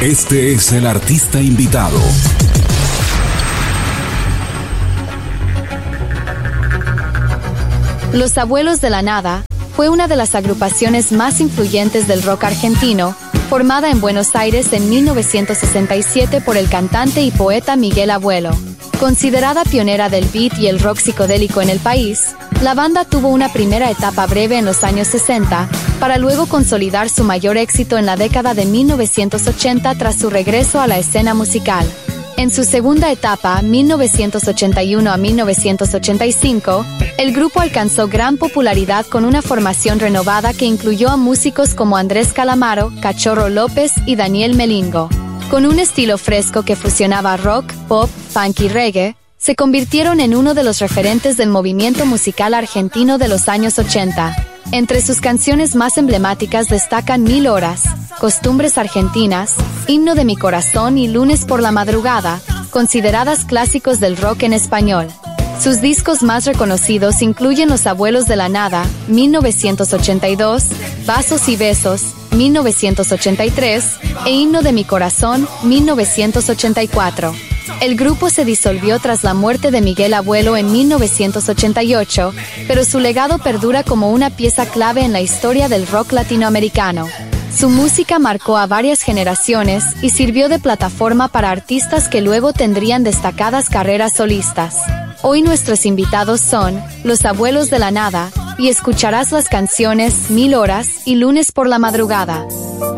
Este es el artista invitado. Los Abuelos de la Nada fue una de las agrupaciones más influyentes del rock argentino, formada en Buenos Aires en 1967 por el cantante y poeta Miguel Abuelo. Considerada pionera del beat y el rock psicodélico en el país, la banda tuvo una primera etapa breve en los años 60, para luego consolidar su mayor éxito en la década de 1980 tras su regreso a la escena musical. En su segunda etapa, 1981 a 1985, el grupo alcanzó gran popularidad con una formación renovada que incluyó a músicos como Andrés Calamaro, Cachorro López y Daniel Melingo. Con un estilo fresco que fusionaba rock, pop, funk y reggae, se convirtieron en uno de los referentes del movimiento musical argentino de los años 80. Entre sus canciones más emblemáticas destacan 1000 horas, Costumbres Argentinas, Himno de mi Corazón y Lunes por la Madrugada, consideradas clásicos del rock en español. Sus discos más reconocidos incluyen Los Abuelos de la Nada, 1982, Vasos y Besos, 1983, e Himno de mi Corazón, 1984. El grupo se disolvió tras la muerte de Miguel Abuelo en 1988, pero su legado perdura como una pieza clave en la historia del rock latinoamericano. Su música marcó a varias generaciones y sirvió de plataforma para artistas que luego tendrían destacadas carreras solistas. Hoy nuestros invitados son Los Abuelos de la Nada, y escucharás las canciones 1000 horas y Lunes por la Madrugada.